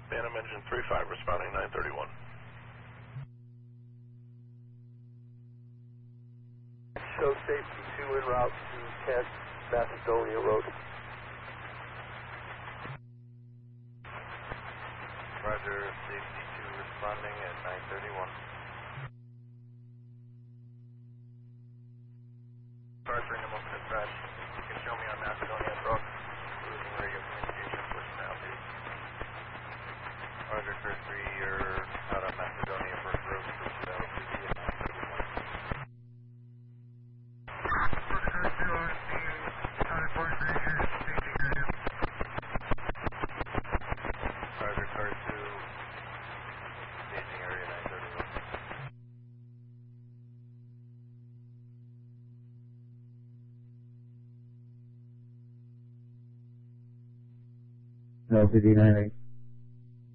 Phantom engine 35 responding 931. Show safety 2 en route to 10 Macedonia Road. Roger, safety 2 responding at 931. Roger, Nimble dispatch. You can show me on Macedonia Brook. Losing radio communication, push southeast. Roger, Curse 3, you're out on Macedonia Brook Road, pursuit LCD at 931. Roger, Car 2, staging area 931. LCD 98.